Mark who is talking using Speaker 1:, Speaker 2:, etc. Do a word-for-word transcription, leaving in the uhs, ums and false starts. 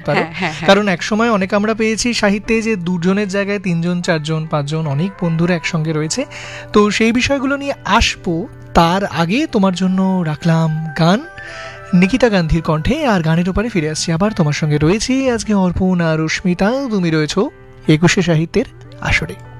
Speaker 1: পারো,
Speaker 2: হ্যাঁ, হ্যাঁ, হ্যাঁ।
Speaker 1: কারণ একসময় অনেক আমরা পেয়েছি সাহিত্যে যে দুজনের জায়গায় তিনজন চারজন পাঁচজন অনেক বন্ধুরা একসঙ্গে রয়েছে। তো সেই বিষয়গুলো নিয়ে আসবো, তার আগে তোমার জন্য রাখলাম গান নিকিতা গান্ধীর কণ্ঠে, আর গানের ওপারে ফিরে আসছি আবার তোমার সঙ্গে রয়েছি আজকে অর্পণ আর রশ্মিতা, তুমি রয়েছো একুশে সাহিত্যের আসরে।